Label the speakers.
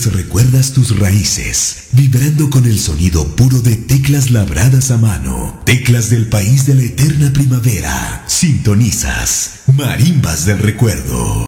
Speaker 1: pues recuerdas tus raíces, vibrando con el sonido puro de teclas labradas a mano, teclas del país de la eterna primavera. Sintonizas Marimbas del Recuerdo.